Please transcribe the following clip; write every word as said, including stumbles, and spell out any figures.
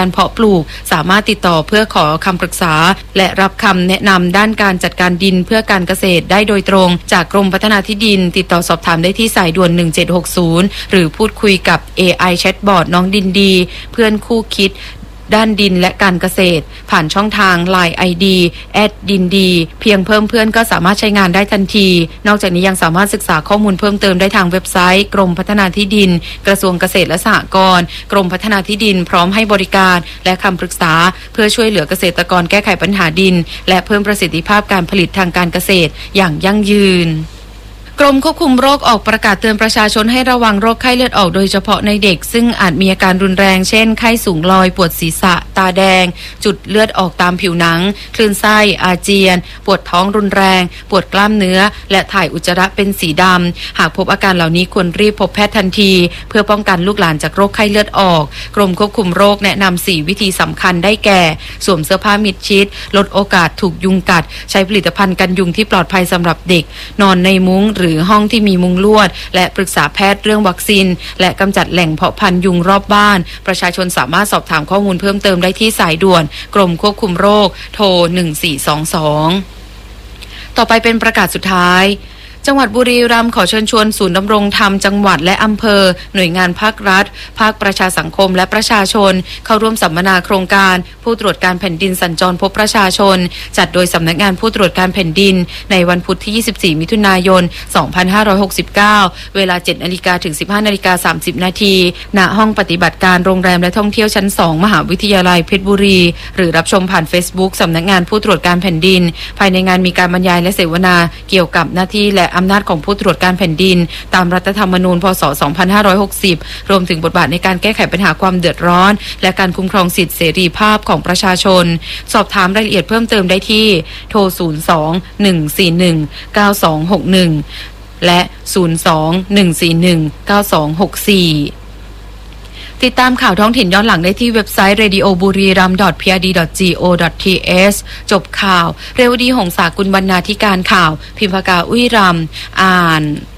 การเพาะปลูกสามารถติดต่อเพื่อขอคำปรึกษาและรับคำแนะนำด้านการจัดการดินเพื่อการเกษตรได้โดยตรงจากกรมพัฒนาที่ดินติดต่อสอบถามได้ที่สายด่วนหนึ่งเจ็ดหกศูนย์หรือพูดคุยกับ เอ ไอ Chatbot น้องดินดีเพื่อนคู่คิดด้านดินและการเกษตรผ่านช่องทาง ไลน์ ไอ ดี แอท ดินดีเพียงเพิ่มเพื่อนก็สามารถใช้งานได้ทันทีนอกจากนี้ยังสามารถศึกษาข้อมูลเพิ่มเติมได้ทางเว็บไซต์กรมพัฒนาที่ดินกระทรวงเกษตรและสหกรณ์กรมพัฒนาที่ดินพร้อมให้บริการและคำปรึกษาเพื่อช่วยเหลือเกษตรกรแก้ไขปัญหาดินและเพิ่มประสิทธิภาพการผลิตทางการเกษตรอย่างยั่งยืนกรมควบคุมโรคออกประกาศเตือนประชาชนให้ระวังโรคไข้เลือดออกโดยเฉพาะในเด็กซึ่งอาจมีอาการรุนแรงเช่นไข้สูงลอยปวดศีรษะตาแดงจุดเลือดออกตามผิวหนังคลื่นไส้อาเจียนปวดท้องรุนแรงปวดกล้ามเนื้อและถ่ายอุจจาระเป็นสีดำหากพบอาการเหล่านี้ควรรีบพบแพทย์ทันทีเพื่อป้องกันลูกหลานจากโรคไข้เลือดออกกรมควบคุมโรคแนะนำสี่วิธีสำคัญได้แก่สวมเสื้อผ้ามิดชิดลดโอกาสถูกยุงกัดใช้ผลิตภัณฑ์กันยุงที่ปลอดภัยสำหรับเด็กนอนในมุ้งหรือห้องที่มีมุงลวดและปรึกษาแพทย์เรื่องวัคซีนและกำจัดแหล่งเพาะพันธุ์ยุงรอบบ้านประชาชนสามารถสอบถามข้อมูลเพิ่มเติมได้ที่สายด่วนกรมควบคุมโรคโทรหนึ่งสี่สองสองต่อไปเป็นประกาศสุดท้ายจังหวัดบุรีรัมย์ขอเชิญชวนศูนย์ดำรงธรรมจังหวัดและอำเภอหน่วยงานภาครัฐภาคประชาสังคมและประชาชนเข้าร่วมสัมมนาโครงการผู้ตรวจการแผ่นดินสัญจรพบประชาชนจัดโดยสำนักงานผู้ตรวจการแผ่นดินในวันพุธที่ยี่สิบสี่มิถุนายนสองพันห้าร้อยหกสิบเก้าเวลา เจ็ดนาฬิกา ถึง สิบห้านาฬิกาสามสิบนาทีณห้องปฏิบัติการโรงแรมและท่องเที่ยวชั้นสองมหาวิทยาลัยเพชรบุรีหรือรับชมผ่าน Facebook สำนักงานผู้ตรวจการแผ่นดินภายในงานมีการบรรยายและเสวนาเกี่ยวกับหน้าที่และอำนาจของผู้ตรวจการแผ่นดินตามรัฐธรรมนูญพ.ศ. สองพันห้าร้อยหกสิบรวมถึงบทบาทในการแก้ไขปัญหาความเดือดร้อนและการคุ้มครองสิทธิเสรีภาพของประชาชนสอบถามรายละเอียดเพิ่มเติมได้ที่โทรศูนย์ สอง หนึ่ง สี่ หนึ่ง เก้า สอง หก หนึ่งและศูนย์ สอง หนึ่ง สี่ หนึ่ง เก้า สอง หก สี่ติดตามข่าวท้องถิ่นย้อนหลังได้ที่เว็บไซต์ เรดิโอบุรีรัมย์ ดอท พี อาร์ ดี ดอท จี โอ ดอท ที เอส จบข่าวเรวดีหงสากุลบรรณาธิการข่าวพิมพากาอุ้ยรำอ่าน